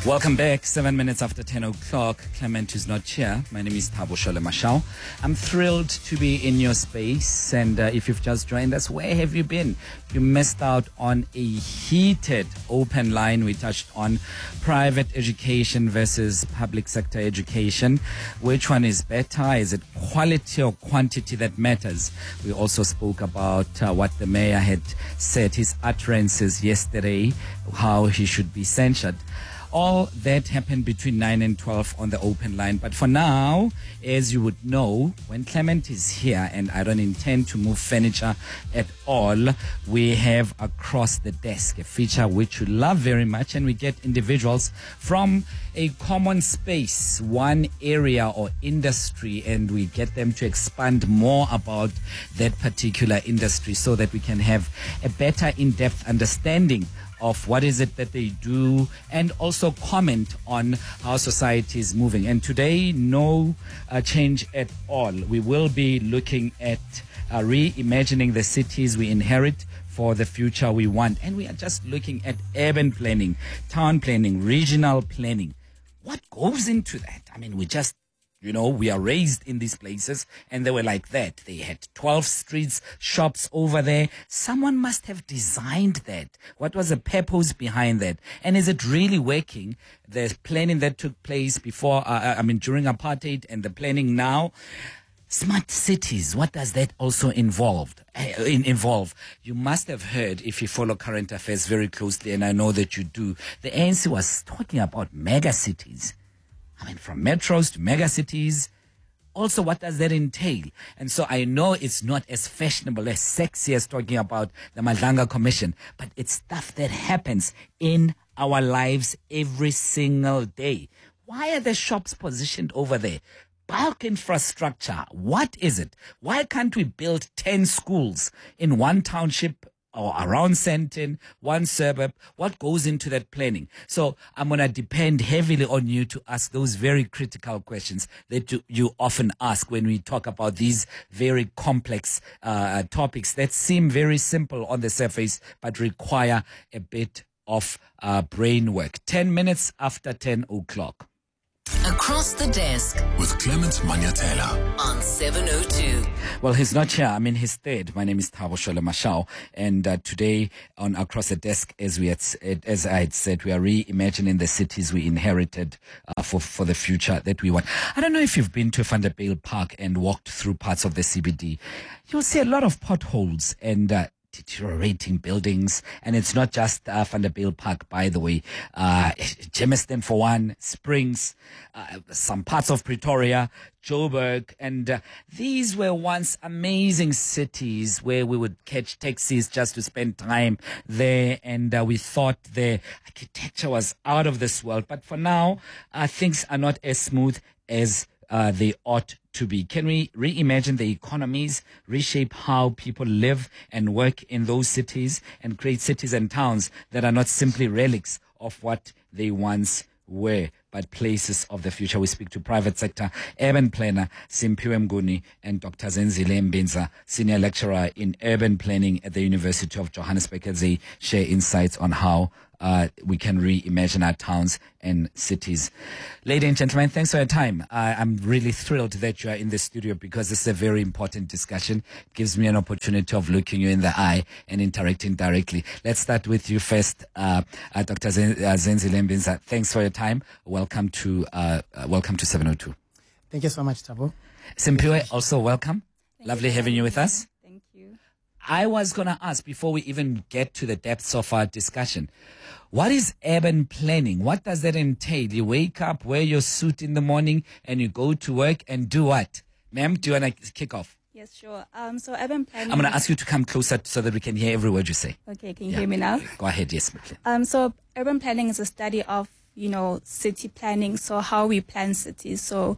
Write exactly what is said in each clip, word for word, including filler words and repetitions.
Welcome back. Seven minutes after ten o'clock. Clement is not here. My name is Thabo Shole Mashao. I'm thrilled to be in your space. And uh, if you've just joined us, where have you been? You missed out on a heated open line. We touched on private education versus public sector education. Which one is better? Is it quality or quantity that matters? We also spoke about uh, what the mayor had said, his utterances yesterday, how he should be censured. All that happened between nine and twelve on the open line. But for now, as you would know, when Clement is here, and I don't intend to move furniture at all, we have Across the Desk, a feature which we love very much, and we get individuals from a common space, one area or industry, and we get them to expand more about that particular industry so that we can have a better in-depth understanding of what is it that they do, and also comment on how society is moving. And today, no uh, change at all. We will be looking at uh, reimagining the cities we inherit for the future we want. And we are just looking at urban planning, town planning, regional planning. What goes into that? I mean, we just You know, we are raised in these places, and they were like that. They had twelve streets, shops over there. Someone must have designed that. What was the purpose behind that? And is it really working? The planning that took place before, uh, I mean, during apartheid, and the planning now. Smart cities, what does that also involve? Uh, in, involve? You must have heard, if you follow current affairs very closely, and I know that you do, the A N C was talking about mega cities. I mean, from metros to megacities. Also, what does that entail? And so I know it's not as fashionable, as sexy as talking about the Madlanga Commission, but it's stuff that happens in our lives every single day. Why are the shops positioned over there? Bulk infrastructure. What is it? Why can't we build ten schools in one township or around Sandton, one suburb? What goes into that planning? So I'm going to depend heavily on you to ask those very critical questions that you, you often ask when we talk about these very complex uh, topics that seem very simple on the surface but require a bit of uh, brain work. Ten minutes after ten o'clock. Across the Desk with Clement Manyatela on seven oh two. Well, he's not here. I'm in his stead. My name is Thabo Shole Mashao, and uh, today on Across the Desk, as we had, as I had said, we are reimagining the cities we inherited uh, for for the future that we want. I don't know if you've been to Vanderbijl Park and walked through parts of the C B D. You'll see a lot of potholes and Uh, deteriorating buildings, and it's not just uh, Vanderbijl Park, by the way. Uh, Germiston for one, Springs, uh, some parts of Pretoria, Joburg, and uh, these were once amazing cities where we would catch taxis just to spend time there, and uh, we thought the architecture was out of this world. But for now, uh, things are not as smooth as uh, they ought to be. Can we reimagine the economies, reshape how people live and work in those cities, and create cities and towns that are not simply relics of what they once were, but places of the future? We speak to private sector urban planner Simphiwe Mnguni and Doctor Zenzile Mbinza, senior lecturer in urban planning at the University of Johannesburg, as they share insights on how Uh, we can reimagine our towns and cities. Ladies and gentlemen, thanks for your time. Uh, I'm really thrilled that you are in the studio, because this is a very important discussion. It gives me an opportunity of looking you in the eye and interacting directly. Let's start with you first, uh, uh, Doctor Zen- uh, Zenzile Mbinza. Thanks for your time. Welcome to uh, uh, welcome to seven oh two. Thank you so much, Thabo. Simphiwe, also welcome. Thank Lovely you. having you with us. Thank you. I was going to ask, before we even get to the depths of our discussion, what is urban planning? What does that entail? You wake up, wear your suit in the morning, and you go to work and do what? Ma'am, do you want to kick off? Yes, sure. Um, so urban planning. I'm going to ask you to come closer so that we can hear every word you say. Okay, can you Yeah. hear me now? Go ahead, yes, please. Um, so urban planning is a study of, you know, city planning. So how we plan cities. So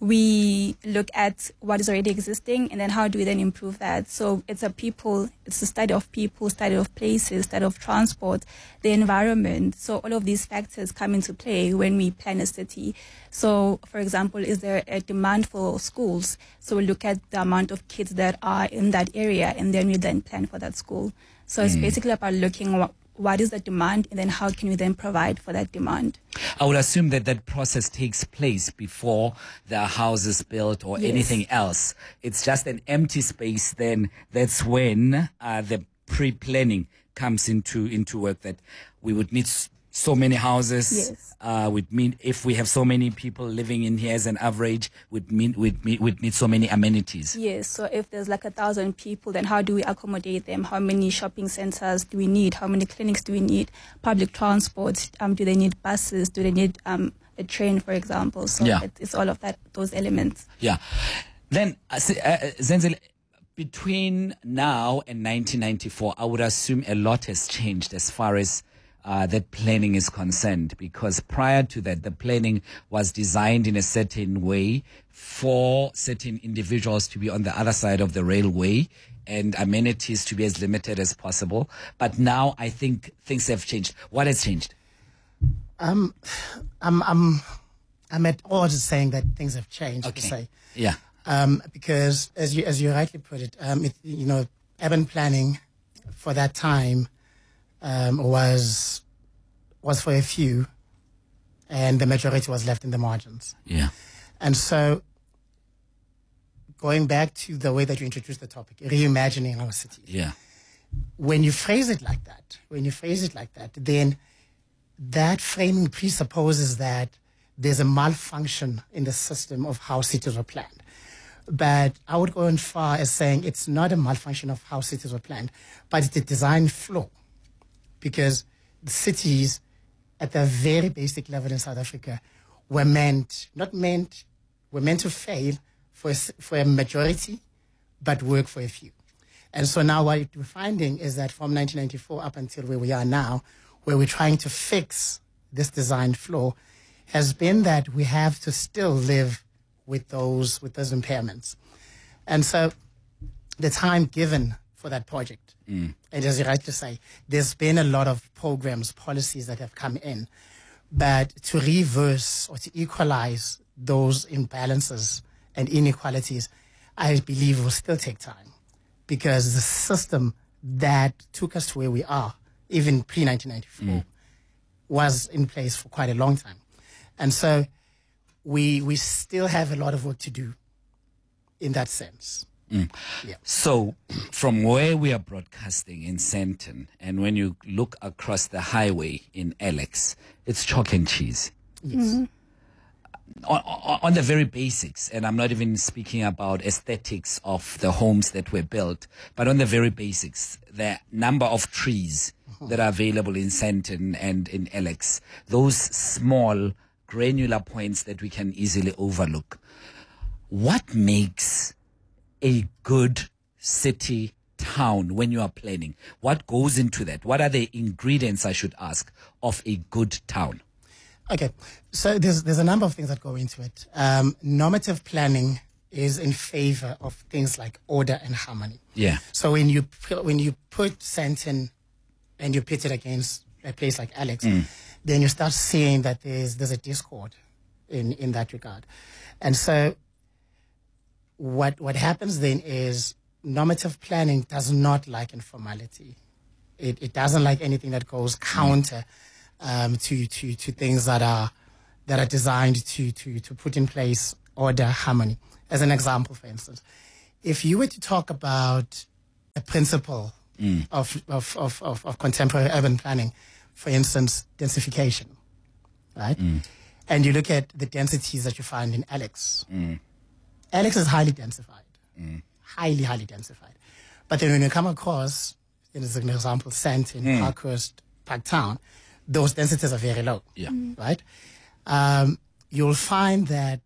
we look at what is already existing, and then how do we then improve that? So it's a people, it's a study of people, study of places, study of transport, the environment. So all of these factors come into play when we plan a city. So, for example, is there a demand for schools? So we look at the amount of kids that are in that area, and then we then plan for that school. So it's Mm. basically about looking what, what is the demand, and then how can we then provide for that demand. I would assume that that process takes place before the house is built or Yes. anything else. It's just an empty space. Then that's when uh, the pre-planning comes into into work. That we would need s- so many houses. Yes. Uh, would mean if we have so many people living in here as an average, would mean would mean would need so many amenities. Yes, so if there's like a thousand people, then how do we accommodate them? How many shopping centers do we need? How many clinics do we need? Public transport, um, do they need buses? Do they need um, a train, for example? So Yeah. it, it's all of that, those elements. Yeah. Then, uh, s- uh, Zenzele, between now and nineteen ninety-four, I would assume a lot has changed as far as uh, that planning is concerned, because prior to that, the planning was designed in a certain way for certain individuals to be on the other side of the railway and amenities to be as limited as possible. But now I think things have changed. What has changed? Um, I'm I'm I'm at odds saying that things have changed. Per se. Yeah. Um, because as you as you rightly put it, um, it, you know, urban planning for that time um, was was for a few, and the majority was left in the margins. Yeah. And so, going back to the way that you introduced the topic, reimagining our cities. Yeah. When you phrase it like that, when you phrase it like that, then that framing presupposes that there's a malfunction in the system of how cities are planned. But I would go as far as saying it's not a malfunction of how cities were planned, but it's a design flaw. Because the cities, at the very basic level in South Africa, were meant, not meant, were meant to fail for a, s- for a majority, but work for a few. And so now what we're finding is that from nineteen ninety-four up until where we are now, where we're trying to fix this design flaw, has been that we have to still live with those with those impairments. And so the time given for that project, and as you rightly say, there's been a lot of programs, policies that have come in, but to reverse or to equalize those imbalances and inequalities, I believe will still take time, because the system that took us to where we are, even pre nineteen ninety-four, was in place for quite a long time. And so we we still have a lot of work to do in that sense. So, from where we are broadcasting in Sandton, and when you look across the highway in Alex, it's chalk and cheese. Yes. On, on, on the very basics, and I'm not even speaking about aesthetics of the homes that were built, but on the very basics, the number of trees that are available in Sandton and in Alex, those small granular points that we can easily overlook. What makes a good city town when you are planning? What goes into that? What are the ingredients, I should ask, of a good town? Okay, so there's there's a number of things that go into it. Um, normative planning is in favor of things like order and harmony. Yeah. So when you pu- when you put Sandton and you pit it against a place like Alex, then you start seeing that there's there's a discord in, in that regard. And so what what happens then is normative planning does not like informality. It it doesn't like anything that goes counter um, to, to to things that are that are designed to to to put in place order, harmony. As an example, for instance, if you were to talk about a principle of, of, of, of, of contemporary urban planning, for instance, densification, right? And you look at the densities that you find in Alex. Alex is highly densified, highly, highly densified. But then when you come across, as an example, Sandton, Parkhurst, Parktown, those densities are very low, Yeah. right? Um, you'll find that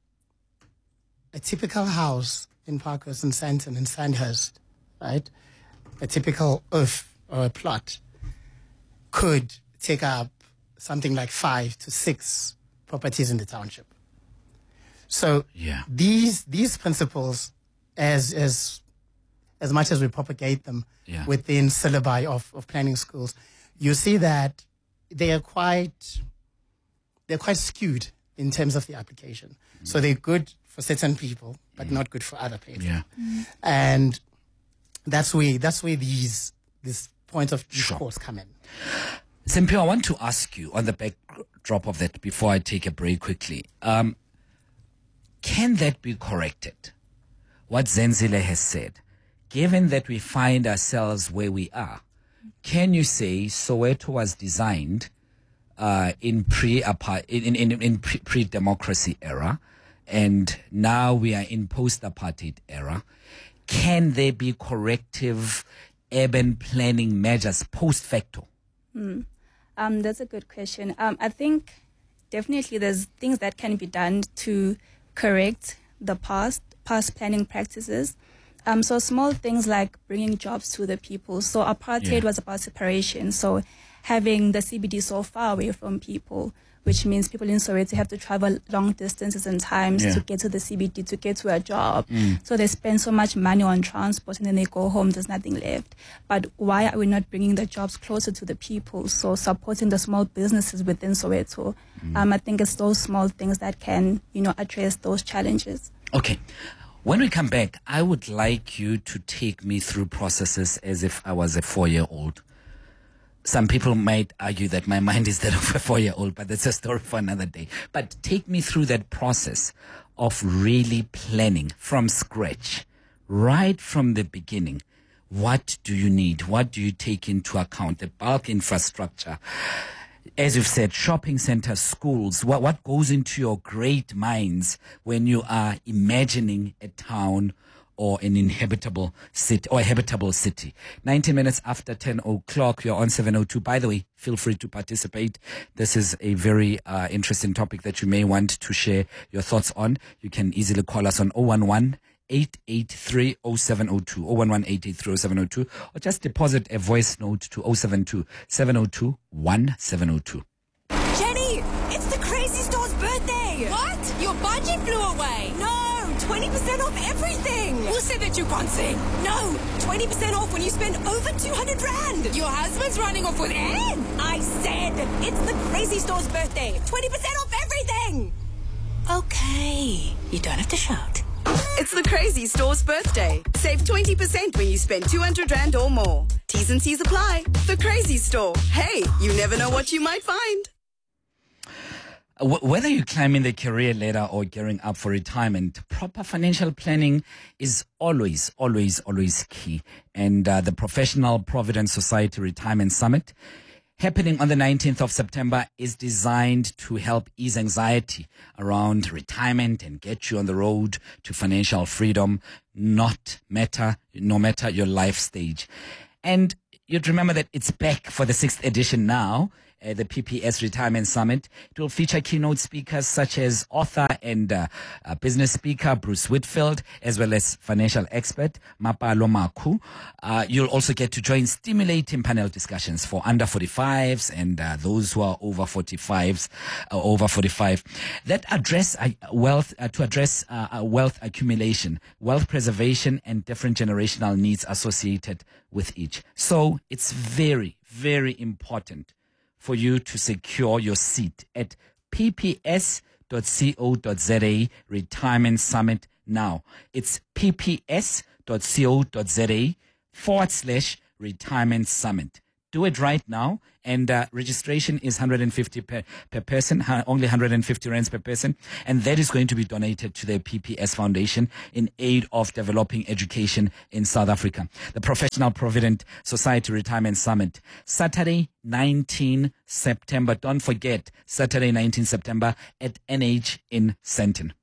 a typical house in Parkhurst and Sandton and Sandhurst, right? A typical earth or a plot could take up something like five to six properties in the township. So Yeah. these these principles, as as as much as we propagate them Yeah. within syllabi of, of planning schools, you see that they are quite they're quite skewed in terms of the application. So they're good for certain people, but not good for other people. Yeah. And that's where that's where these these points of Sure. discourse come in. Simpio, I want to ask you on the backdrop of that before I take a break quickly. Um, can that be corrected? What Zenzile has said, given that we find ourselves where we are, can you say Soweto was designed uh, in pre in in, in pre, pre-democracy era, and now we are in post-apartheid era? Can there be corrective urban planning measures post facto? Mm. Um, that's a good question. Um, I think definitely there's things that can be done to correct the past past planning practices. Um, so small things like bringing jobs to the people. So apartheid Yeah. was about separation. So having the C B D so far away from people, which means people in Soweto have to travel long distances and times Yeah. to get to the C B D, to get to a job. So they spend so much money on transport and then they go home, there's nothing left. But why are we not bringing the jobs closer to the people? So supporting the small businesses within Soweto. Um, I think it's those small things that can, you know, address those challenges. Okay. When we come back, I would like you to take me through processes as if I was a four-year-old. Some people might argue that my mind is that of a four-year-old, but that's a story for another day. But take me through that process of really planning from scratch, right from the beginning. What do you need? What do you take into account? The bulk infrastructure. As you've said, shopping centers, schools, what, what goes into your great minds when you are imagining a town or an inhabitable city or a habitable city? nineteen minutes after ten o'clock, you're on seven oh two. By the way, feel free to participate. This is a very uh, interesting topic that you may want to share your thoughts on. You can easily call us on oh one one, eight eight three, oh seven oh two, oh one one, eight eight three, oh seven oh two, or just deposit a voice note to oh seven two, seven oh two, one seven oh two. Jenny, it's the Crazy Store's birthday. What? Your budget flew away. No, twenty percent off everything. Who said that you can't sing? No, twenty percent off when you spend over two hundred rand. Your husband's running off with Anne. I said, it's the Crazy Store's birthday. twenty percent off everything. Okay, you don't have to shout. It's the Crazy Store's birthday. Save twenty percent when you spend two hundred rand or more. T's and C's apply. The Crazy Store. Hey, you never know what you might find. W- Whether you're climbing the career ladder or gearing up for retirement, proper financial planning is always, always, always key. And uh, the Professional Provident Society Retirement Summit, happening on the nineteenth of September, is designed to help ease anxiety around retirement and get you on the road to financial freedom, not matter, no matter your life stage. And you'd remember that it's back for the sixth edition now. Uh, the P P S Retirement Summit. It will feature keynote speakers such as author and uh, uh, business speaker Bruce Whitfield, as well as financial expert Mapalo Maku. Uh, you'll also get to join stimulating panel discussions for under forty-fives and uh, those who are over forty-fives, uh, over forty-five, that address uh, wealth uh, to address uh, uh, wealth accumulation, wealth preservation, and different generational needs associated with each. So it's very, very important for you to secure your seat at p p s dot co dot z a Retirement Summit now. It's p p s dot co dot z a forward slash Retirement Summit. Do it right now. And uh, registration is one hundred fifty per, per person, uh, only one hundred fifty rands per person. And that is going to be donated to the P P S Foundation in aid of developing education in South Africa. The Professional Provident Society Retirement Summit, Saturday, nineteenth September. Don't forget, Saturday, nineteenth September at N H in Sandton.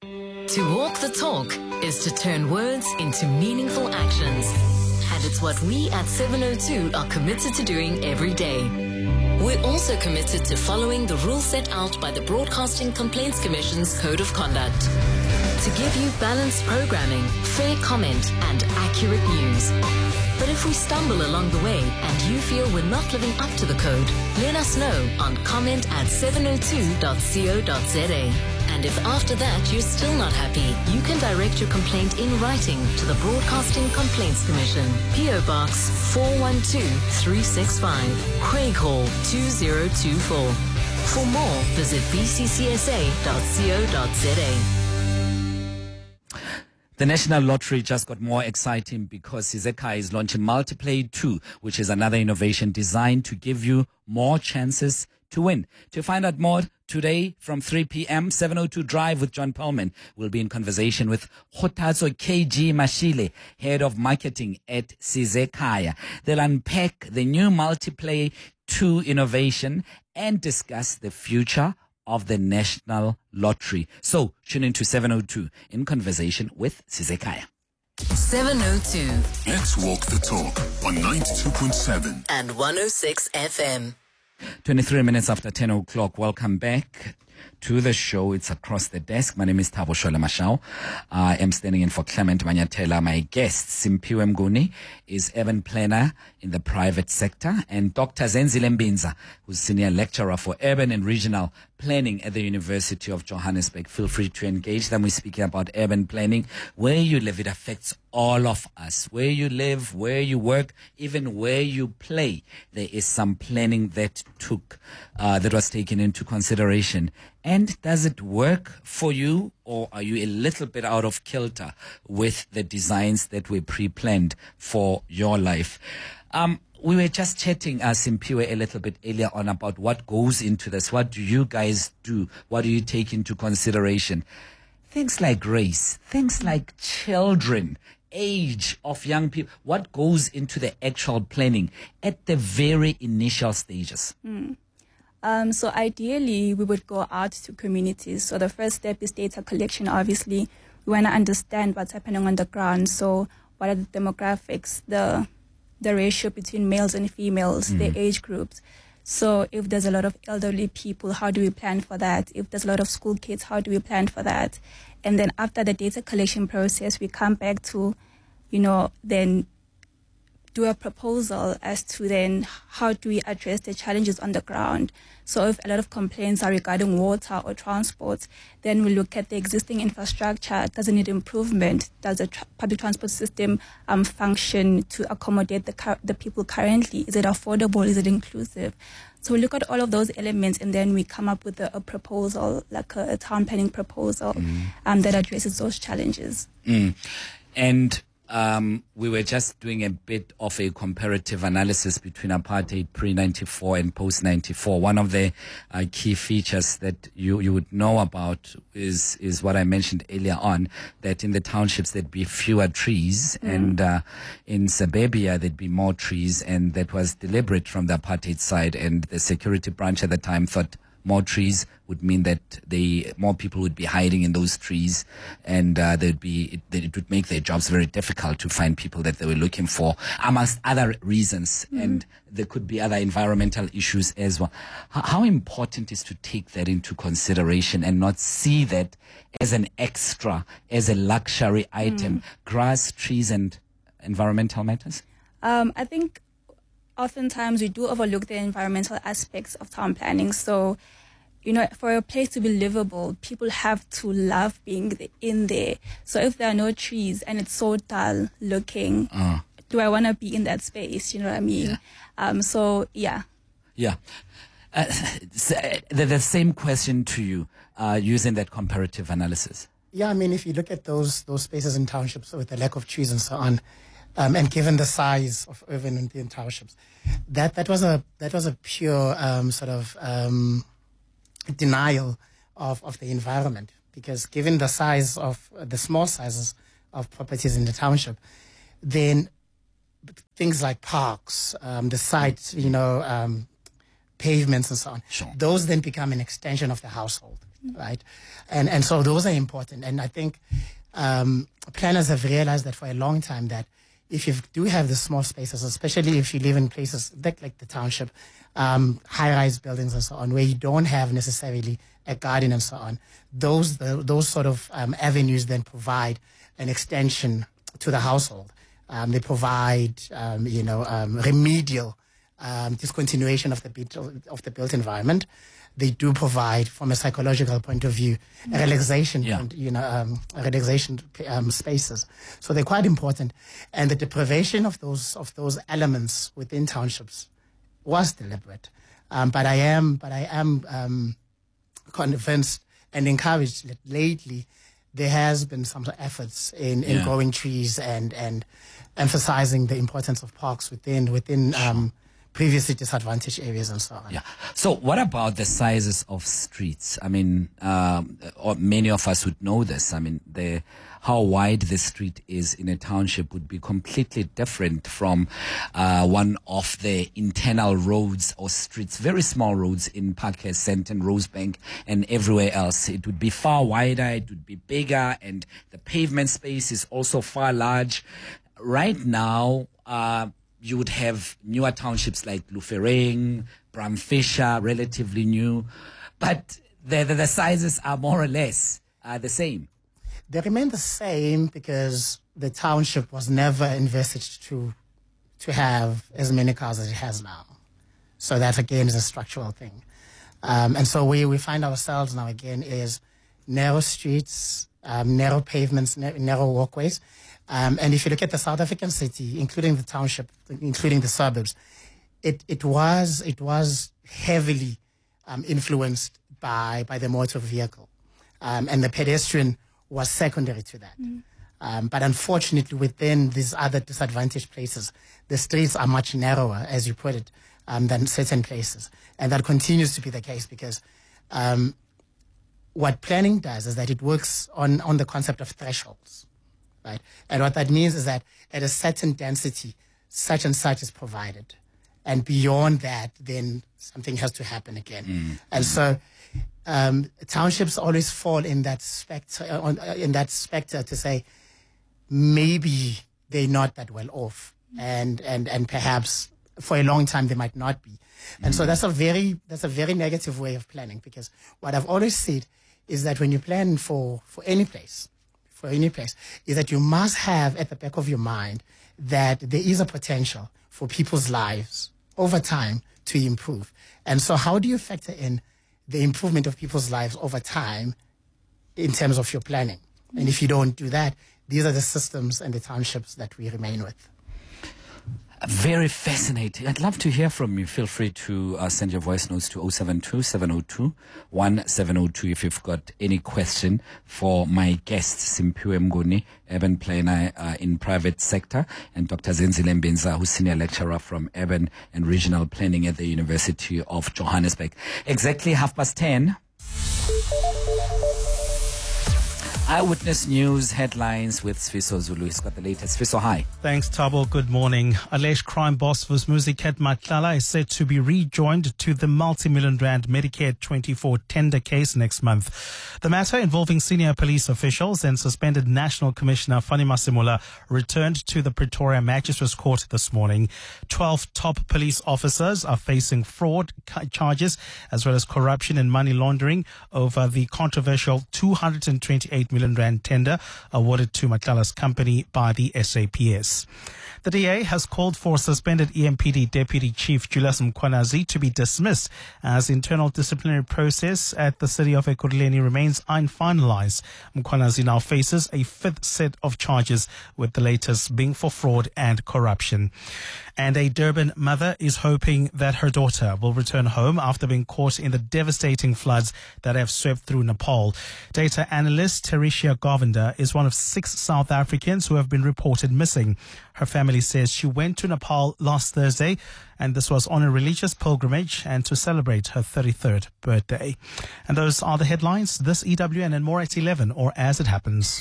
To walk the talk is to turn words into meaningful actions. And it's what we at seven oh two are committed to doing every day. We're also committed to following the rules set out by the Broadcasting Complaints Commission's Code of Conduct. To give you balanced programming, fair comment, and accurate news. But if we stumble along the way and you feel we're not living up to the code, let us know on comment at seven oh two dot co dot z a. And if after that you're still not happy, you can direct your complaint in writing to the Broadcasting Complaints Commission, P O Box four one two three six five, Craighall two zero two four. For more, visit b c c s a dot co dot z a. The National Lottery just got more exciting because Sizekaya is launching Multiplay two, which is another innovation designed to give you more chances to win. To find out more, today from three p.m., seven oh two Drive with John Perlman. We'll be in conversation with Khothatso K G Mashile, Head of Marketing at Sizekaya. They'll unpack the new Multiplay two innovation and discuss the future of the National Lottery. So tune into seven oh two in conversation with Sizekaya. seven oh two Let's walk the talk on ninety-two point seven and one oh six F M. twenty-three minutes after ten o'clock. Welcome back to the show. It's Across the Desk. My name is Thabo Shole Mashao. I am standing in for Clement Manyatela. My guest, Simpiwe Mnguni, is urban planner in the private sector, and Doctor Zenzile Mbinza, who's senior lecturer for urban and regional planning at the University of Johannesburg. Feel free to engage them. We're speaking about urban planning. Where you live, it affects all of us. Where you live, where you work, even where you play, there is some planning that took, uh, that was taken into consideration. And does it work for you, or are you a little bit out of kilter with the designs that were pre-planned for your life? Um, we were just chatting, uh, Simpiwe, a little bit earlier on about what goes into this. What do you guys do? What do you take into consideration? Things like race, things like children, age of young people. What goes into the actual planning at the very initial stages? Mm. Um, so ideally, we would go out to communities. So the first step is data collection. Obviously, we want to understand what's happening on the ground. So what are the demographics, the the ratio between males and females, mm. the age groups. So if there's a lot of elderly people, how do we plan for that? If there's a lot of school kids, how do we plan for that? And then after the data collection process, we come back to, you know, then do a proposal as to then how do we address the challenges on the ground. So if a lot of complaints are regarding water or transport, then we look at the existing infrastructure. Does it need improvement? Does the tra- public transport system um, function to accommodate the car- the people currently? Is it affordable? Is it inclusive? So we look at all of those elements, and then we come up with a, a proposal, like a, a town planning proposal mm. um, that addresses those challenges. Mm. And Um, we were just doing a bit of a comparative analysis between apartheid pre ninety-four and post ninety-four. One of the uh, key features that you, you would know about is is what I mentioned earlier on, that in the townships there'd be fewer trees, mm. and uh, in suburbia there'd be more trees, and that was deliberate from the apartheid side, and the security branch at the time thought more trees would mean that they more people would be hiding in those trees, and uh, there'd be it, it would make their jobs very difficult to find people that they were looking for, amongst other reasons. Mm. And there could be other environmental issues as well. H- how important is to take that into consideration and not see that as an extra, as a luxury item? Mm. Grass, trees, and environmental matters. Um, I think oftentimes we do overlook the environmental aspects of town planning. So, you know, for a place to be livable, people have to love being in there. So if there are no trees and it's so dull looking, uh. do I want to be in that space? You know what I mean? Yeah. Um, so, yeah. Yeah. Uh, the, the same question to you, uh, using that comparative analysis. Yeah, I mean, if you look at those those spaces in townships with the lack of trees and so on, Um, and given the size of urban and Indian townships, that that was a that was a pure um, sort of um, denial of, of the environment, because given the size of uh, the small sizes of properties in the township, then things like parks, um, the sites, you know, um, pavements and so on, sure. those then become an extension of the household, mm-hmm. right? And and so those are important, and I think um, planners have realized that for a long time, that if you do have the small spaces, especially if you live in places like, like the township, um, high-rise buildings and so on, where you don't have necessarily a garden and so on, those the, those sort of um, avenues then provide an extension to the household. Um, they provide, um, you know, um, remedial um, discontinuation of the built, of the built environment. They do provide, from a psychological point of view, a relaxation, yeah. point, you know, um, a relaxation um, spaces. So they're quite important, and the deprivation of those of those elements within townships was deliberate. Um, but I am, but I am um, convinced and encouraged that lately there has been some efforts in, in Yeah. growing trees and, and emphasizing the importance of parks within within um, previously disadvantaged areas and so on. Yeah. So what about the sizes of streets? I mean, um, or many of us would know this. I mean, the how wide the street is in a township would be completely different from uh, one of the internal roads or streets, very small roads in Parkhead, and Rosebank, and everywhere else. It would be far wider, it would be bigger, and the pavement space is also far large. Right now, uh, you would have newer townships like Lufereng, Bramfisher, relatively new, but the, the, the sizes are more or less uh, the same. They remain the same because the township was never envisaged to to have as many cars as it has now. So that again is a structural thing. Um, and so we, we find ourselves now again is narrow streets, um, narrow pavements, na- narrow walkways. Um, and if you look at the South African city, including the township, including the suburbs, it, it was it was heavily um, influenced by by the motor vehicle, um, and the pedestrian was secondary to that. Mm. Um, but unfortunately, within these other disadvantaged places, the streets are much narrower, as you put it, um, than certain places, and that continues to be the case because um, what planning does is that it works on on the concept of thresholds. Right. And what that means is that at a certain density, such and such is provided. And beyond that, then something has to happen again. Mm. And so um, townships always fall in that spectre, uh, in that spectre to say, maybe they're not that well off. And, and, and perhaps for a long time they might not be. And mm. so that's a very, that's a very negative way of planning, because what I've always said is that when you plan for, for any place, for any place, is that you must have at the back of your mind that there is a potential for people's lives over time to improve. And so how do you factor in the improvement of people's lives over time in terms of your planning? And if you don't do that, these are the systems and the townships that we remain with. Very fascinating. I'd love to hear from you. Feel free to uh, send your voice notes to oh seven two, seven oh two, one seven oh two if you've got any question for my guest, Simphiwe Mnguni, urban planner uh, in private sector, and Doctor Zenzile Mbenza, who's senior lecturer from urban and regional planning at the University of Johannesburg. Exactly half past ten. Eyewitness News headlines with Sfiso Zulu. He's got the latest. Sfiso, hi. Thanks, Tabo. Good morning. Alleged crime boss Vusmuzi Matlala is set to be rejoined to the multi-million rand Medicare twenty-four tender case next month. The matter, involving senior police officials and suspended National Commissioner Fani Masimula, returned to the Pretoria Magistrates Court this morning. Twelve top police officers are facing fraud charges as well as corruption and money laundering over the controversial two hundred twenty-eight million rand tender awarded to Matlala's company by the S A P S. The D A has called for suspended E M P D Deputy Chief Julius Mkhwanazi to be dismissed as internal disciplinary process at the city of Ekurhuleni remains unfinalized. Mkhwanazi now faces a fifth set of charges, with the latest being for fraud and corruption. And a Durban mother is hoping that her daughter will return home after being caught in the devastating floods that have swept through Nepal. Data analyst Teresia Govinda is one of six South Africans who have been reported missing. Her family says she went to Nepal last Thursday, and this was on a religious pilgrimage and to celebrate her thirty-third birthday. And those are the headlines. This E W N and more at eleven, or as it happens.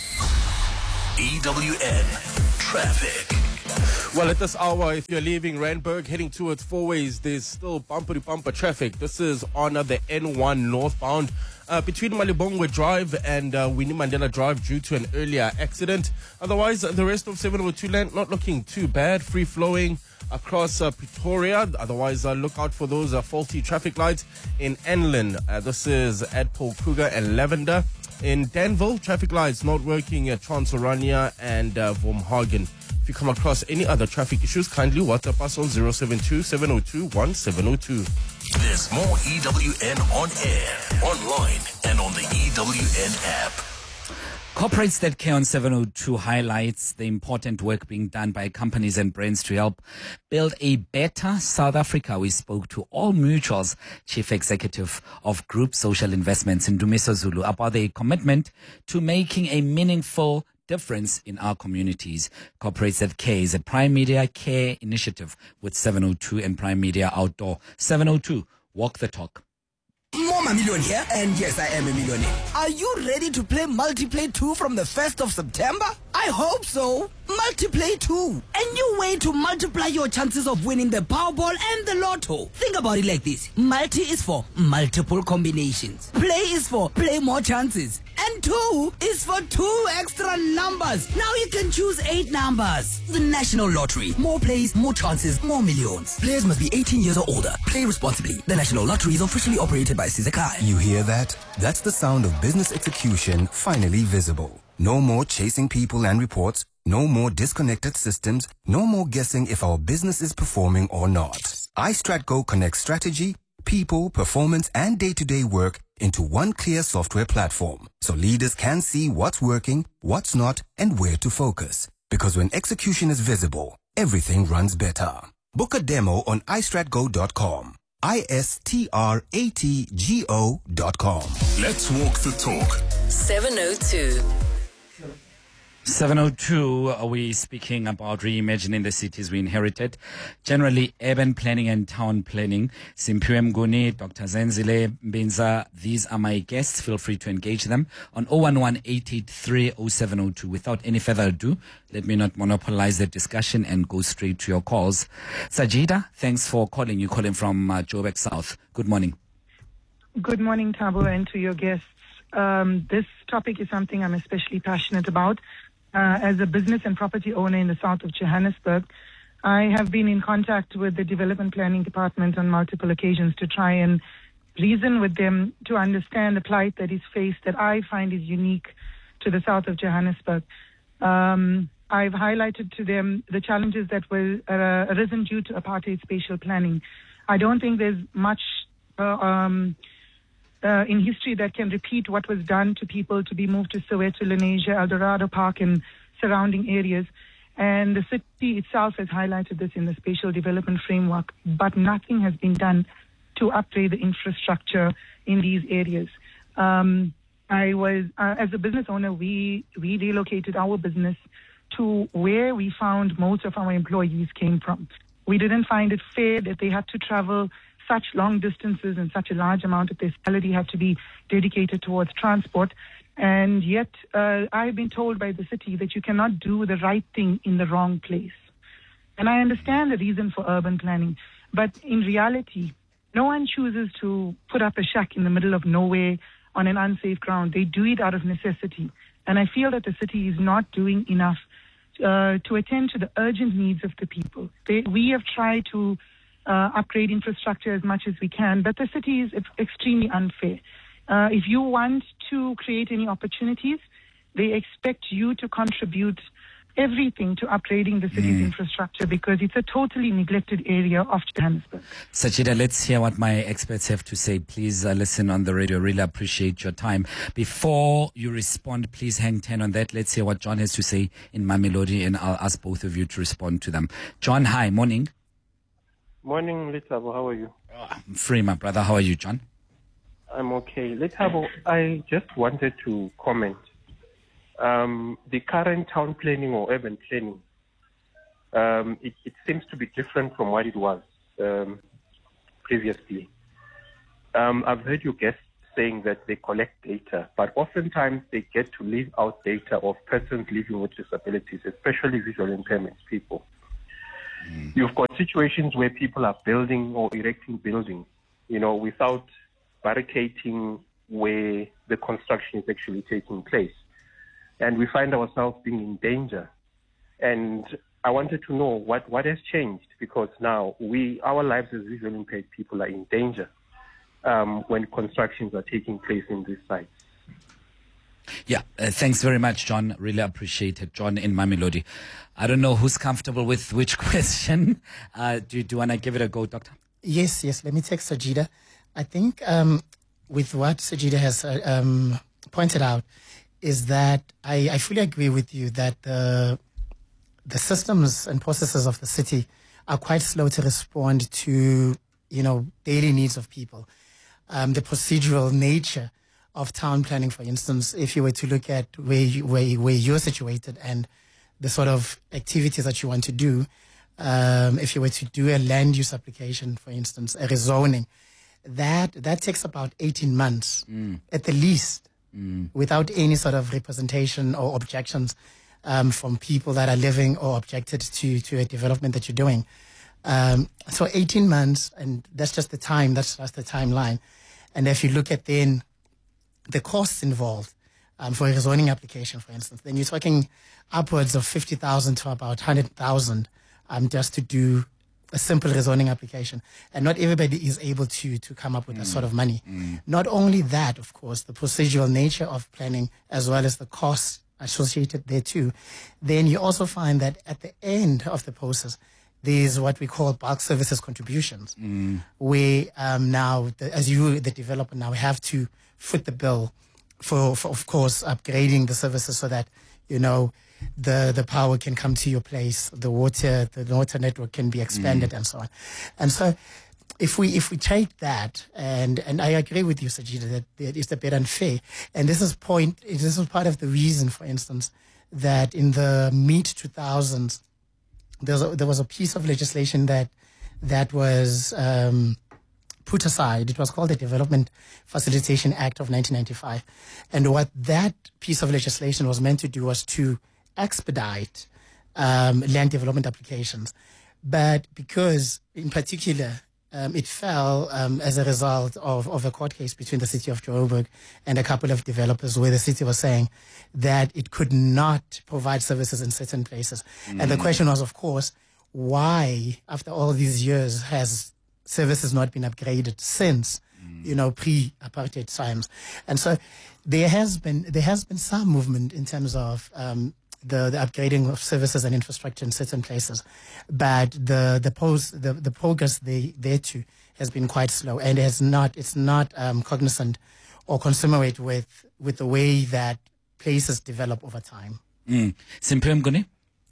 E W N Traffic. Well, at this hour, if you're leaving Randburg, heading towards Fourways, there's still bumper-to-bumper traffic. This is on uh, the N one northbound uh, between Malibongwe Drive and uh, Winnie Mandela Drive due to an earlier accident. Otherwise, the rest of seven oh two Land not looking too bad, free-flowing across uh, Pretoria. Otherwise, uh, look out for those uh, faulty traffic lights in Enlin. Uh, this is at Paul Kruger and Lavender. In Danville, traffic lights not working at Transorania and uh, Vormhagen. If you come across any other traffic issues, kindly WhatsApp us on zero seven two, seven oh two, one seven oh two. There's more E W N on air, online, and on the E W N app. Corporates That Care on seven oh two highlights the important work being done by companies and brands to help build a better South Africa. We spoke to All Mutual's Chief Executive of Group Social Investments, Ndumiso Zulu, about their commitment to making a meaningful difference in our communities. Corporates That Care is a Prime Media Care initiative with seven oh two and Prime Media Outdoor. seven oh two, walk the talk. Mama Million here, and yes, I am a millionaire. Are you ready to play Multiplay two from the first of September? I hope so. Multiplay two, a new way to multiply your chances of winning the Powerball and the Lotto. Think about it like this. Multi is for multiple combinations. Play is for play more chances. And two is for two extra numbers. Now you can choose eight numbers. The National Lottery. More plays, more chances, more millions. Players must be eighteen years or older. Play responsibly. The National Lottery is officially operated by Sizakai. You hear that? That's the sound of business execution finally visible. No more chasing people and reports. No more disconnected systems. No more guessing if our business is performing or not. iStratGo connects strategy, people, performance, and day-to-day work into one clear software platform, so leaders can see what's working, what's not, and where to focus. Because when execution is visible, everything runs better. Book a demo on i strat go dot com. I S T R A T G O dot com. Let's walk the talk. seven oh two. seven oh two, are we speaking about reimagining the cities we inherited? Generally, urban planning and town planning. Simpiwe Mnguni, Doctor Zenzile Mbinza, these are my guests. Feel free to engage them on zero one one, eight eight three, zero seven zero two. Without any further ado, let me not monopolize the discussion and go straight to your calls. Sajida, thanks for calling. You're calling from uh, Joburg South. Good morning. Good morning, Thabo, and to your guests. Um, this topic is something I'm especially passionate about. Uh, as a business and property owner in the south of Johannesburg, I have been in contact with the Development Planning Department on multiple occasions to try and reason with them to understand the plight that is faced that I find is unique to the south of Johannesburg. Um, I've highlighted to them the challenges that were uh, arisen due to apartheid spatial planning. I don't think there's much uh, um, Uh, in history that can repeat what was done to people to be moved to Soweto, Lenasia, Eldorado Park and surrounding areas. And the city itself has highlighted this in the spatial development framework, but nothing has been done to upgrade the infrastructure in these areas. Um, I was, uh, as a business owner, we, we relocated our business to where we found most of our employees came from. We didn't find it fair that they had to travel such long distances and such a large amount of their salary had to be dedicated towards transport. And yet uh, I've been told by the city that you cannot do the right thing in the wrong place. And I understand the reason for urban planning, but in reality, no one chooses to put up a shack in the middle of nowhere on an unsafe ground. They do it out of necessity. And I feel that the city is not doing enough uh, to attend to the urgent needs of the people. They, we have tried to Uh, upgrade infrastructure as much as we can, but the city is extremely unfair. Uh, if you want to create any opportunities, they expect you to contribute everything to upgrading the city's mm. infrastructure because it's a totally neglected area of Johannesburg. Sajida, let's hear what my experts have to say. Please uh, listen on the radio. Really appreciate your time. Before you respond, please hang ten on that. Let's hear what John has to say in Mamelodi, and I'll ask both of you to respond to them. John, hi, morning. Morning, Letabo. How are you? I'm free, my brother. How are you, John? I'm okay. Letabo, I just wanted to comment. Um, the current town planning or urban planning, um, it, it seems to be different from what it was um, previously. Um, I've heard you guests saying that they collect data, but oftentimes they get to leave out data of persons living with disabilities, especially visual impairments people. Mm. You've got situations where people are building or erecting buildings, you know, without barricading where the construction is actually taking place. And we find ourselves being in danger. And I wanted to know what, what has changed, because now we, our lives as visually impaired people are in danger um, when constructions are taking place in these sites. Yeah, uh, thanks very much, John. Really appreciate it. John in Mamelodi. I don't know who's comfortable with which question. Uh, do, do you want to give it a go, Doctor? Yes, yes. Let me take Sajida. I think um, with what Sajida has uh, um, pointed out, is that I, I fully agree with you that the the systems and processes of the city are quite slow to respond to, you know, daily needs of people. Um, the procedural nature of town planning, for instance, if you were to look at where you, where, where you're situated and the sort of activities that you want to do, um, if you were to do a land use application, for instance, a rezoning, that that takes about eighteen months Mm. at the least, Mm. without any sort of representation or objections um, from people that are living or objected to to a development that you're doing. Um, so eighteen months, and that's just the time, that's, that's the timeline. And if you look at then the costs involved um, for a rezoning application, for instance, then you're talking upwards of fifty thousand to about one hundred thousand um, just to do a simple rezoning application. And not everybody is able to to come up with that sort of money. Mm. Not only that, of course, the procedural nature of planning as well as the costs associated there too. Then you also find that at the end of the process, there's what we call bulk services contributions, Mm. where um, now, the, as you, the developer, now have to foot the bill for, for, of course, upgrading the services so that, you know, the the power can come to your place, the water, the water network can be expanded, Mm. and so on. And so, if we if we take that, and and I agree with you, Sajida, that, that it's a bit unfair. And this is point. This is part of the reason, for instance, that in the mid two thousands, there was a, there was a piece of legislation that that was um, put aside. It was called the Development Facilitation Act of nineteen ninety-five, and what that piece of legislation was meant to do was to expedite um, land development applications. But because, in particular, um, it fell um, as a result of, of a court case between the city of Joburg and a couple of developers, where the city was saying that it could not provide services in certain places. Mm. And the question was, of course, why, after all these years, has services not been upgraded since, mm. you know, pre-apartheid times? And so there has been there has been some movement in terms of um, the, the upgrading of services and infrastructure in certain places, but the the pose the, the progress they, there too has been quite slow, and it has not it's not um, cognizant or consummate with with the way that places develop over time. Mm. Simphiwe Mnguni?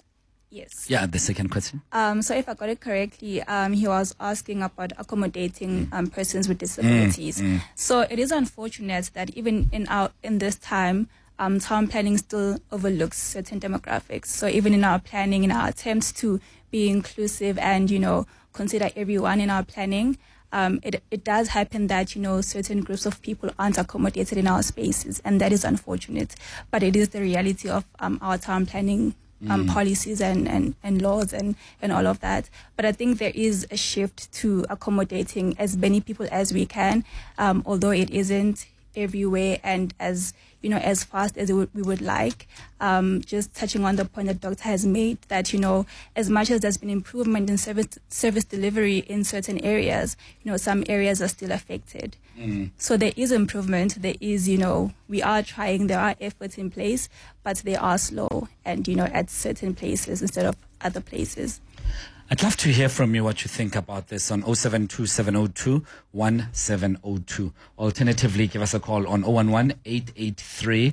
Yes. Yeah, the second question. Um, so if I got it correctly, um, he was asking about accommodating um, persons with disabilities. Mm, mm. So it is unfortunate that even in our in this time, um, town planning still overlooks certain demographics. So even in our planning, in our attempts to be inclusive and, you know, consider everyone in our planning, um, it it does happen that, you know, certain groups of people aren't accommodated in our spaces, and that is unfortunate. But it is the reality of um, our town planning Um, Mm. policies and, and, and laws and, and all of that. But I think there is a shift to accommodating as many people as we can, um, although it isn't everywhere and as, you know, as fast as it would, we would like. Um, just touching on the point that Doctor has made, that, you know, as much as there's been improvement in service service delivery in certain areas, you know, some areas are still affected. Mm. So there is improvement. There is, you know, we are trying, there are efforts in place, but they are slow and, you know, at certain places instead of other places. I'd love to hear from you what you think about this on oh seven two, seven oh two, one seven oh two. Alternatively, give us a call on oh one one, eight eight three,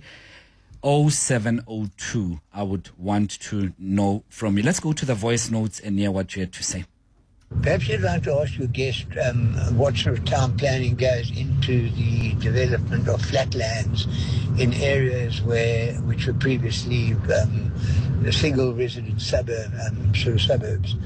oh seven oh two. I would want to know from you. Let's go to the voice notes and hear what you had to say. Perhaps you'd like to ask your guest um, what sort of town planning goes into the development of flatlands in areas where which were previously um, single resident suburb um, sort of suburbs.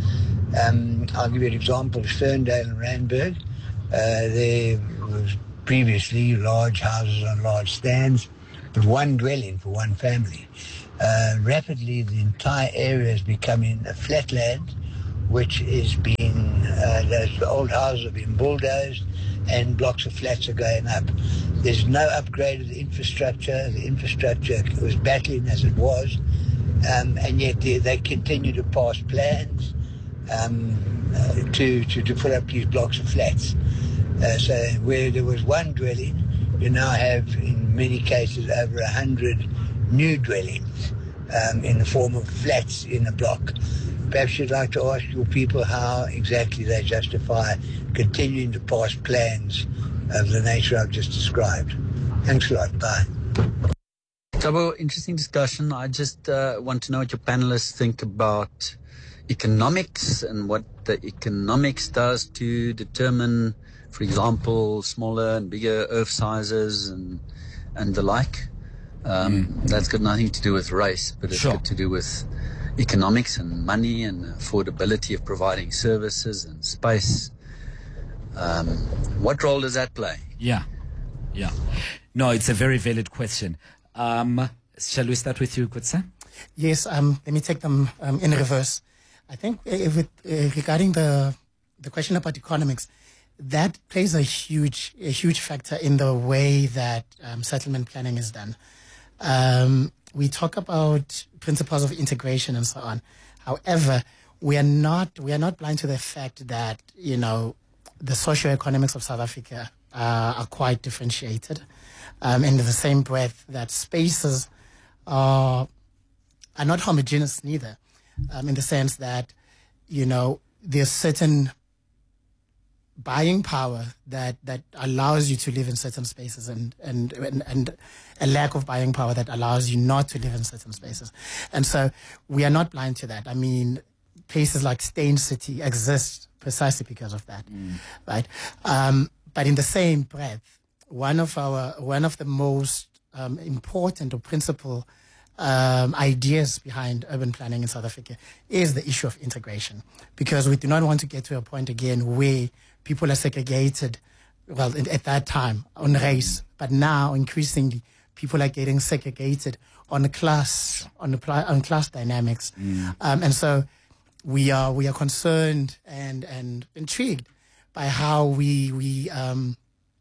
Um, I'll give you an example: Ferndale and Randburg. Uh, there was previously large houses on large stands, but one dwelling for one family. Uh, rapidly, the entire area is becoming a flatland, which is being, uh, those old houses have been bulldozed and blocks of flats are going up. There's no upgrade of the infrastructure. The infrastructure was battling as it was, um, and yet they, they continue to pass plans um, uh, to, to, to put up these blocks of flats. Uh, so where there was one dwelling, you now have, in many cases, over a hundred new dwellings um, in the form of flats in a block. Perhaps you'd like to ask your people how exactly they justify continuing to pass plans of the nature I've just described. Thanks a lot. Bye. Tabo, interesting discussion. I just uh, want to know what your panelists think about economics and what the economics does to determine, for example, smaller and bigger earth sizes and and the like. Um, mm. That's got nothing to do with race, but it's Sure. got to do with economics and money and affordability of providing services and space. Um, what role does that play? Yeah, yeah. No, it's a very valid question. Um, shall we start with you, Kutsa? Yes, um, let me take them um, in reverse. I think uh, with, uh, regarding the the question about economics, that plays a huge a huge factor in the way that um, settlement planning is done. Um, we talk about principles of integration and so on. However, we are not we are not blind to the fact that, you know, the socioeconomics of South Africa uh, are quite differentiated. Um, in the same breath that spaces are are not homogeneous neither, um, in the sense that, you know, there's certain buying power that, that allows you to live in certain spaces and, and, and, and a lack of buying power that allows you not to live in certain spaces. And so we are not blind to that. I mean, places like Stain City exist precisely because of that, mm. right? Um, but in the same breath, one of our, one of the most um, important or principal um, ideas behind urban planning in South Africa is the issue of integration, because we do not want to get to a point again where people are segregated, well, at that time on race, but now increasingly people are getting segregated on class, on the pl- on class dynamics, mm. um, and so we are we are concerned and and intrigued by how we we um,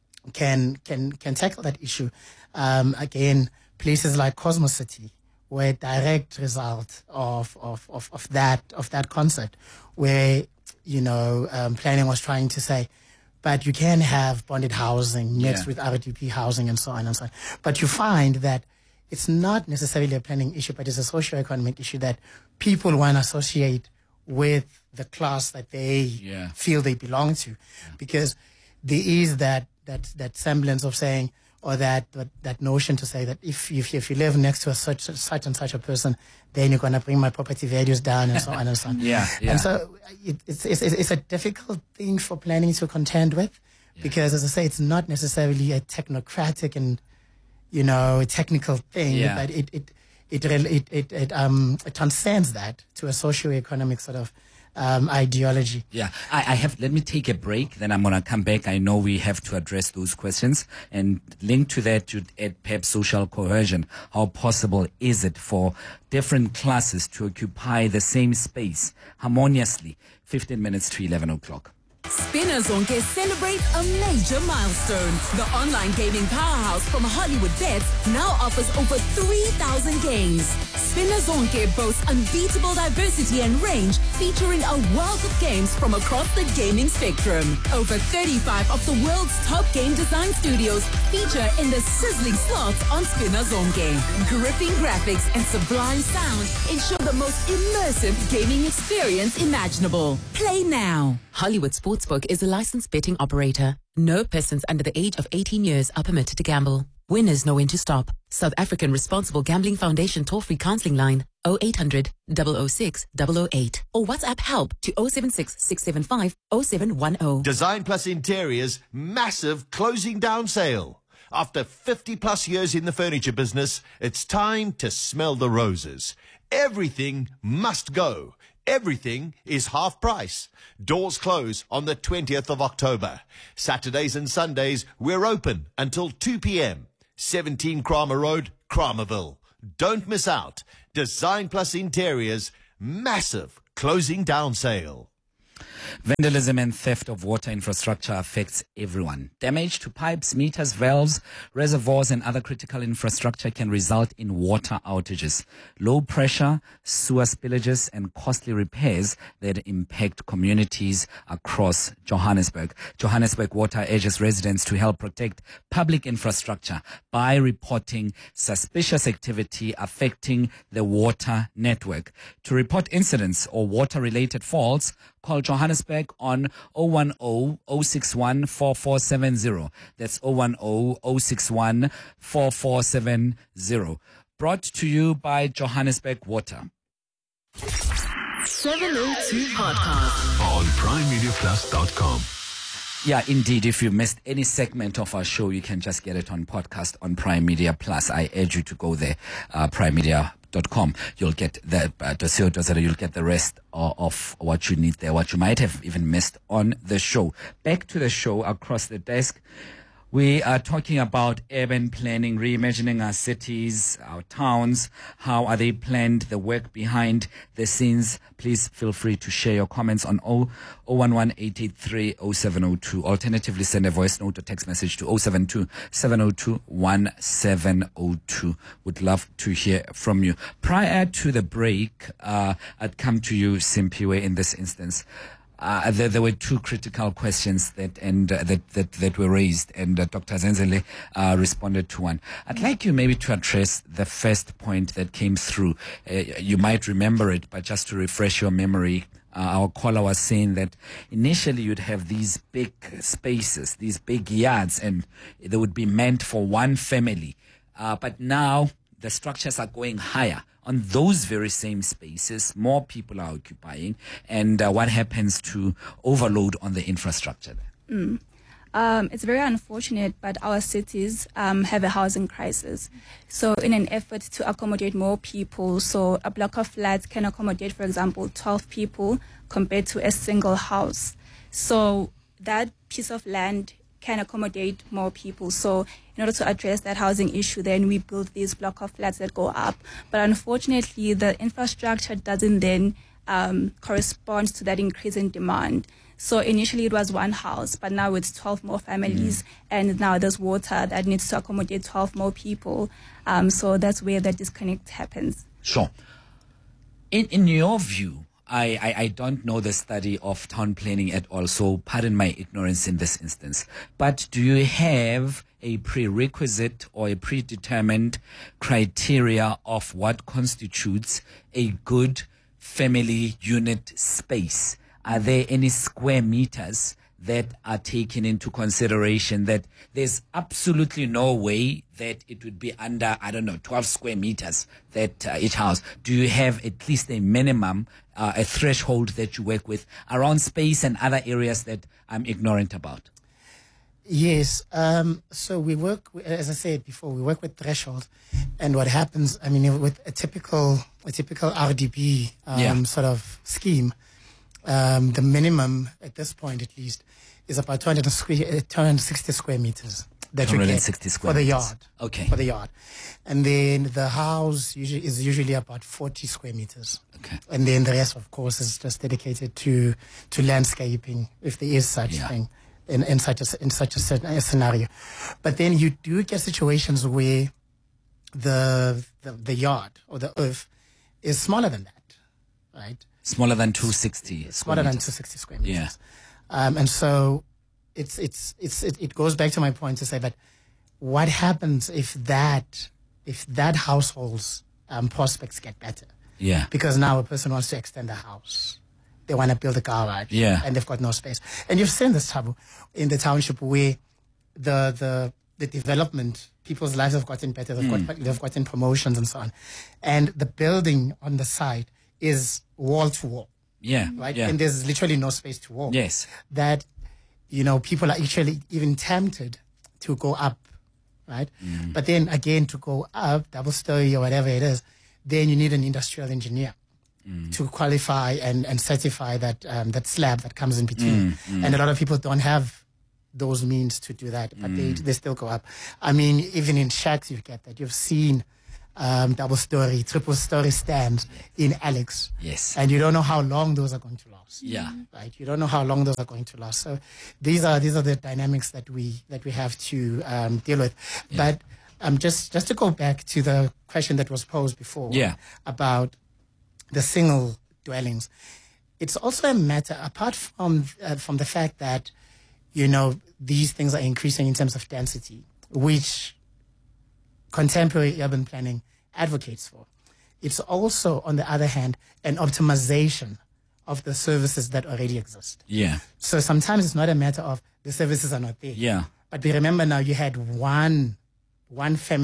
can can can tackle that issue. Um, again, places like Cosmos City were a direct result of of, of, of that of that concept, where, you know, um, planning was trying to say, but you can have bonded housing mixed Yeah. with R D P housing and so on and so on. But you find that it's not necessarily a planning issue, but it's a socio-economic issue that people want to associate with the class that they Yeah. feel they belong to, because there is that that that semblance of saying, or that that, that notion to say that if if if you live next to a such such and such a person, then you're going to bring my property values down and so on and so on. Yeah, yeah. And so it, it's, it's it's a difficult thing for planning to contend with, because, as I say, it's not necessarily a technocratic and, you know, a technical thing, Yeah. but it it it, rel- it it it um it transcends that to a socio-economic sort of um, ideology. Yeah, I, I have. Let me take a break. Then I'm gonna come back. I know we have to address those questions and link to that to add perhaps social cohesion. How possible is it for different classes to occupy the same space harmoniously? Fifteen minutes to eleven o'clock. Spinnazonke celebrates a major milestone. The online gaming powerhouse from Hollywood Bets now offers over three thousand games. Spinnazonke boasts unbeatable diversity and range, featuring a wealth of games from across the gaming spectrum. Over thirty-five of the world's top game design studios feature in the sizzling slots on Spinnazonke. Gripping graphics and sublime sound ensure the most immersive gaming experience imaginable. Play now. Hollywood Sportsbook is a licensed betting operator. No persons under the age of eighteen years are permitted to gamble. Winners know when to stop. South African Responsible Gambling Foundation toll-free counseling line oh eight hundred, double oh six, double oh eight or WhatsApp help to oh seven six, six seven five, oh seven one oh. Design Plus Interiors massive closing down sale. After fifty plus years in the furniture business, it's time to smell the roses. Everything must go. Everything is half price. Doors close on the twentieth of October. Saturdays and Sundays, we're open until two p.m. seventeen Kramer Road, Kramerville. Don't miss out. Design Plus Interiors, massive closing down sale. Vandalism and theft of water infrastructure affects everyone. Damage to pipes, meters, valves, reservoirs, and other critical infrastructure can result in water outages, low pressure, sewer spillages, and costly repairs that impact communities across Johannesburg. Johannesburg Water urges residents to help protect public infrastructure by reporting suspicious activity affecting the water network. To report incidents or water-related faults, call Johannesburg on oh one oh, oh six one, four four seven zero. That's oh one oh, oh six one, four four seven zero. brought to you by Johannesburg Water. seven oh two Podcast. On prime media plus dot com. Yeah, indeed. If you missed any segment of our show, you can just get it on podcast on Prime Media Plus. I urge you to go there, uh, prime media dot com. You'll get the uh, you'll get the rest of, of what you need there, what you might have even missed on the show. Back to the show across the desk. We are talking about urban planning, reimagining our cities, our towns. How are they planned? The work behind the scenes. Please feel free to share your comments on zero one one eight eight three zero seven zero two. Alternatively, send a voice note or text message to zero seven two seven zero two one seven zero two. Would love to hear from you. Prior to the break, uh, I'd come to you, Simpiwe, in this instance. Uh, there, there were two critical questions that and uh, that, that that were raised, and uh, Doctor Zenzele uh, responded to one. I'd like you maybe to address the first point that came through. Uh, you might remember it, but just to refresh your memory, uh, our caller was saying that initially you'd have these big spaces, these big yards, and they would be meant for one family. Uh, but now the structures are going higher. On those very same spaces, more people are occupying, and uh, what happens to overload on the infrastructure there? Mm. Um, it's very unfortunate, but our cities um, have a housing crisis. So in an effort to accommodate more people, so a block of flats can accommodate, for example, twelve people compared to a single house. So that piece of land can accommodate more people. So in order to address that housing issue, then we build these block of flats that go up. But unfortunately, the infrastructure doesn't then um, correspond to that increase in demand. So initially it was one house, but now it's twelve more families, mm. and now there's water that needs to accommodate twelve more people. Um, so that's where the disconnect happens. Sure. In, in your view, I, I, I don't know the study of town planning at all, so pardon my ignorance in this instance. But do you have a prerequisite or a predetermined criteria of what constitutes a good family unit space? Are there any square meters that are taken into consideration, that there's absolutely no way that it would be under, I don't know, twelve square meters, that uh, each house? Do you have at least a minimum, uh, a threshold that you work with around space and other areas that I'm ignorant about? Yes. Um, so we work, as I said before, we work with thresholds. And what happens, I mean, with a typical, a typical R D B um, yeah. sort of scheme, um, the minimum at this point, at least, is about two hundred sixty square meters that you get for the yard. Okay. For the yard. And then the house usually is usually about forty square meters. Okay. And then the rest, of course, is just dedicated to, to landscaping, if there is such yeah. thing. In, in such a in such a, a scenario, but then you do get situations where the, the the yard or the earth is smaller than that, right? Smaller than two sixty. Smaller than two sixty square meters. Yeah. Um, and so it's it's it's it, it goes back to my point to say that what happens if that if that household's um, prospects get better? Yeah. Because now a person wants to extend the house. They want to build a garage, yeah. and they've got no space. And you've seen this, Thabo, in the township where the the the development, people's lives have gotten better. They've Mm. got they've gotten promotions and so on, and the building on the side is wall to wall. Yeah, right. yeah. And there's literally no space to walk. Yes. That, you know, people are actually even tempted to go up, right? Mm. But then again, to go up, double story or whatever it is, then you need an industrial engineer. Mm. To qualify and, and certify that um, that slab that comes in between. Mm, mm. And a lot of people don't have those means to do that, but mm. they they still go up. I mean, even in shacks, you get that. You've seen um, double story, triple story stands in Alex. Yes. And you don't know how long those are going to last. Yeah. Right. You don't know how long those are going to last. So these are these are the dynamics that we that we have to um, deal with. Yeah. But um, just just to go back to the question that was posed before. Yeah. About the single dwellings, it's also a matter, apart from uh, from the fact that, you know, these things are increasing in terms of density, which contemporary urban planning advocates for. It's also, on the other hand, an optimization of the services that already exist. Yeah. So sometimes it's not a matter of the services are not there. Yeah. But we remember now you had one one family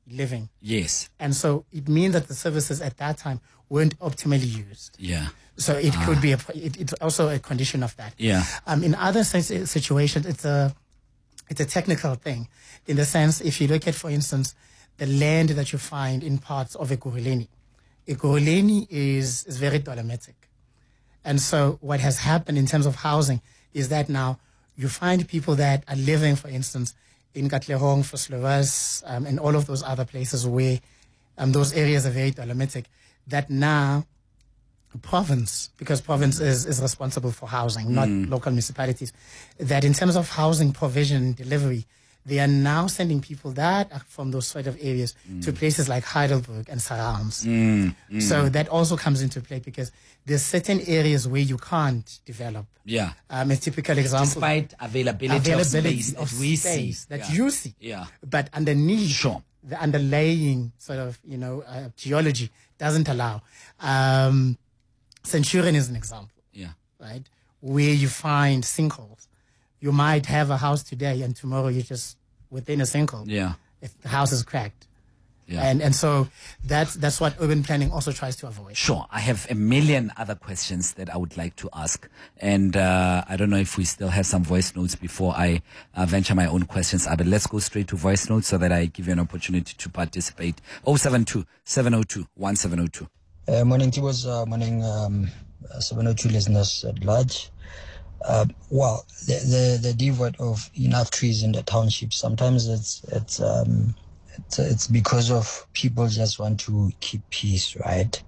living. Yes. And so it means that the services at that time weren't optimally used. Yeah. So it Ah. could be, a, it, it's also a condition of that. Yeah. Um, in other sense, situations, it's a, it's a technical thing. In the sense, if you look at, for instance, the land that you find in parts of Ekurhuleni. Ekurhuleni is, is very dolomitic. And so what has happened in terms of housing is that now you find people that are living, for instance, in Katlehong, Vosloorus, um, and all of those other places where um, those areas are very dolomitic, that now province, because province is, is responsible for housing, not Mm. local municipalities, that in terms of housing provision and delivery, they are now sending people that are from those sort of areas to places like Heidelberg and surrounds. Mm, mm. So that also comes into play because there's certain areas where you can't develop. Yeah. Um, a typical example. Despite availability, availability of space of that we space see. that Yeah. you see. Yeah. But underneath, Sure. the underlying sort of, you know, uh, geology doesn't allow. Um, Centurion is an example. Yeah. Right? Where you find sinkholes. You might have a house today and tomorrow you're just within a sinkhole. Yeah. If the house is cracked. Yeah. And and so that's that's what urban planning also tries to avoid. Sure. I have a million other questions that I would like to ask. And uh, I don't know if we still have some voice notes before I uh, venture my own questions. Uh, but let's go straight to voice notes so that I give you an opportunity to participate. oh seven two, seven oh two, one seven oh two. Uh, morning, Tibos. Uh, morning, um, seven oh two listeners at large. Uh, well, the, the the devoid of enough trees in the township. Sometimes it's it's um it's, it's because of people just want to keep peace, right?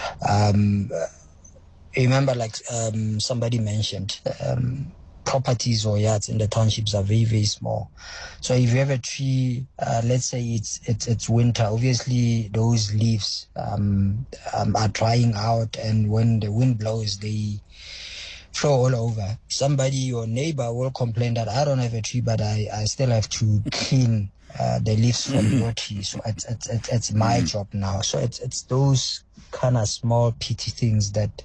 Um, remember, like um somebody mentioned, um, properties or yards in the townships are very very small. So if you have a tree, uh, let's say it's it's it's winter, obviously those leaves um, um are drying out, and when the wind blows, they flow all over. Somebody, your neighbor, will complain that I don't have a tree, but I, I still have to clean uh, the leaves from your tree. So it's it's it's, it's my job now. So it's it's those kind of small petty things that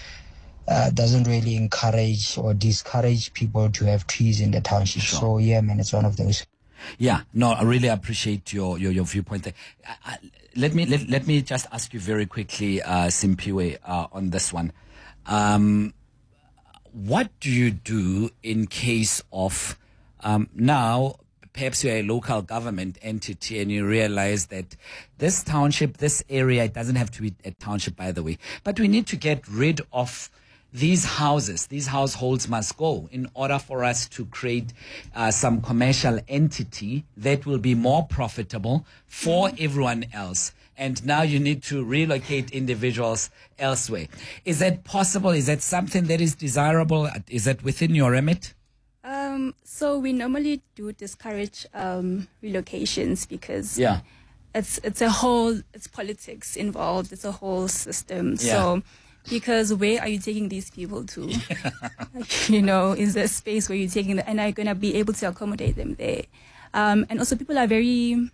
uh, doesn't really encourage or discourage people to have trees in the township. Sure. So yeah, man, it's one of those. Yeah, no, I really appreciate your, your, your viewpoint there. I, I, let me, let, let me just ask you very quickly, uh, Simpiwe, uh, on this one. Um, what do you do in case of, um, now, perhaps you're a local government entity and you realize that this township, this area, it doesn't have to be a township, by the way, but we need to get rid of these houses, these households must go in order for us to create uh, some commercial entity that will be more profitable for everyone else. And now you need to relocate individuals elsewhere. Is that possible? Is that something that is desirable? Is that within your remit? Um, so we normally do discourage um, relocations because Yeah. it's it's a whole, it's politics involved. It's a whole system. Yeah. So because where are you taking these people to? You know, is there space where you're taking them, and are you going to be able to accommodate them there? Um, and also people are very,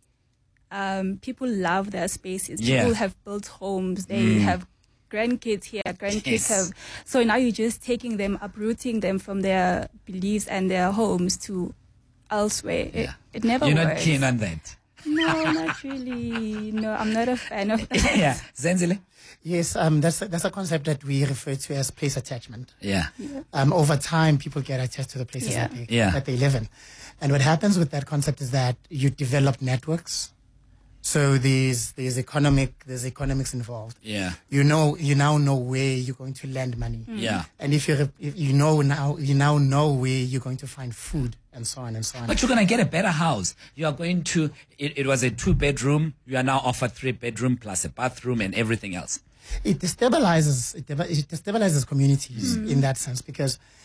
um, people love their spaces. Yeah. People have built homes. They Mm. have grandkids here. Grandkids Yes. have. So now you're just taking them, uprooting them from their beliefs and their homes to elsewhere. It, it never You're works. not keen on that? No, not really. No, I'm not a fan of that. Yeah. Zenzile? Yes, um, that's a, that's a concept that we refer to as place attachment. Yeah. Yeah. Um, over time, people get attached to the places Yeah. that, they, Yeah. that they live in. And what happens with that concept is that you develop networks. So there's, there's economic, there's economics involved. Yeah. You know, you now know where you're going to lend money. Yeah. And if you're, if you know now, you now know where you're going to find food and so on and so on. But you're going to get a better house. You are going to, it, it was a two bedroom. You are now offered three bedroom plus a bathroom and everything else. It destabilizes, it, deba- it destabilizes communities Mm. in that sense because